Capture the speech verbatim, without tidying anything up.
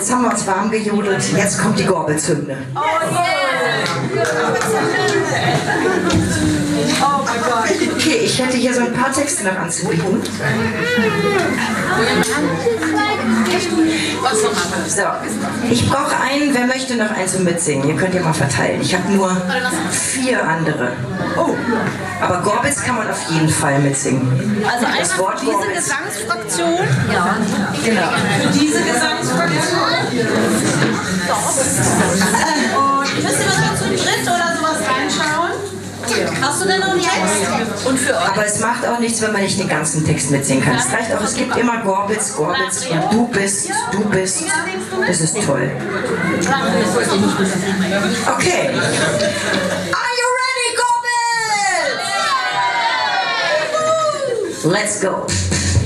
Jetzt haben wir uns warm gejodelt, jetzt kommt die Gorbels-Hymne. Oh yeah! Oh mein Gott. Okay, ich hätte hier so ein paar Texte noch anzubieten. So, ich brauche einen, wer möchte noch eins zum Mitsingen? Ihr könnt ja mal verteilen. Ich habe nur vier andere. Oh, aber Gorbels kann man auf jeden Fall mitsingen. Also das einfach Wort diese Gorbels. Gesangsfraktion. Ja. Genau. Für diese Gesangsfraktion. Und müsst ihr was dazu im Dritt oder sowas reinschauen? Hast du denn noch einen Text? Und für euch? Aber es macht auch nichts, wenn man nicht den ganzen Text mitsingen kann. Es reicht auch, es gibt immer Gorbels, Gorbels und du bist, du bist. Das ist toll. Okay. Are you ready, Gorbels? Let's go.